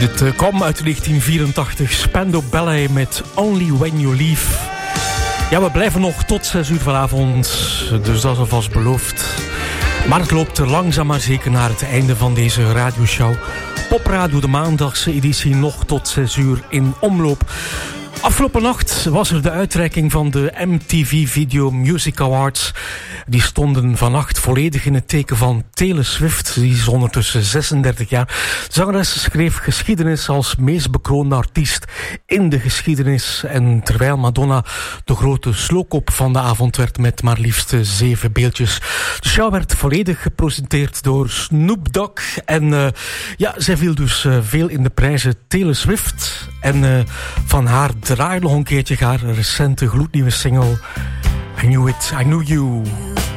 Dit kwam uit 1984. Spandau Ballet met Only When You Leave. Ja, we blijven nog tot 6 uur vanavond, dus dat is alvast beloofd. Maar het loopt langzaam maar zeker naar het einde van deze radioshow. Popradio, de maandagse editie, nog tot 6 uur in omloop. Afgelopen nacht was er de uitreiking van de MTV Video Music Awards. Die stonden vannacht volledig in het teken van Taylor Swift. Die is ondertussen 36 jaar. De zangeres schreef geschiedenis als meest bekroonde artiest in de geschiedenis. En terwijl Madonna de grote slowkop van de avond werd met maar liefst 7 beeldjes. De show werd volledig gepresenteerd door Snoop Dogg. En zij viel dus veel in de prijzen. Taylor Swift. En van haar draai nog een keertje haar recente gloednieuwe single I Knew It, I Knew You.